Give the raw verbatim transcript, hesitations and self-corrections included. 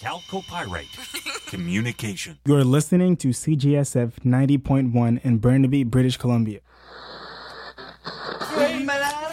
Calcopyrite Communication. You're listening to C G S F ninety point one in Burnaby, British Columbia.